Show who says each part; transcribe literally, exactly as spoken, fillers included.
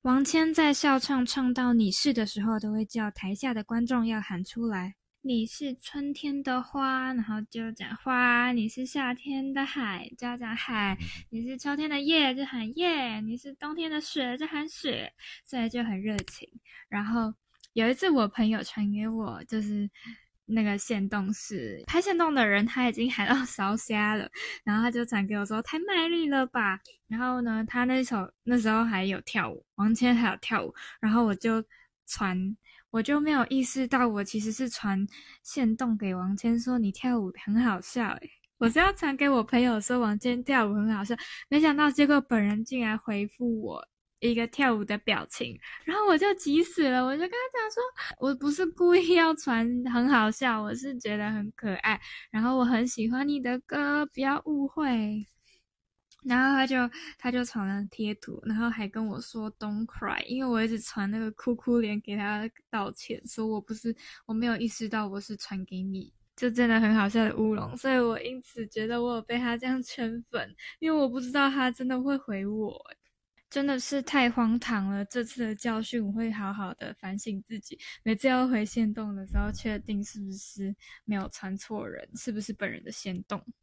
Speaker 1: 王谦在笑唱唱到你是的时候，都会叫台下的观众要喊出来。你是春天的花，然后就讲花；你是夏天的海，就要讲海；你是秋天的叶，就喊叶；你是冬天的雪，就喊雪。所以就很热情。然后有一次我朋友传给我，就是那个限动是拍限动的人他已经喊到烧瞎了，然后他就传给我说太卖力了吧。然后呢，他那首那时候还有跳舞，王谦还有跳舞，然后我就传。我就没有意识到我其实是传限动给王谦说你跳舞很好笑诶，我是要传给我朋友说王谦跳舞很好笑，没想到结果本人竟然回复我一个跳舞的表情，然后我就急死了，我就跟他讲说我不是故意要传很好笑，我是觉得很可爱，然后我很喜欢你的歌，不要误会。然后他就他就传了贴图，然后还跟我说 Don't cry， 因为我一直传那个哭哭脸给他道歉，说我不是我没有意识到我是传给你，就真的很好笑的乌龙，所以我因此觉得我有被他这样圈粉，因为我不知道他真的会回我，真的是太荒唐了。这次的教训我会好好的反省自己，每次要回限动的时候确定是不是没有传错人，是不是本人的限动。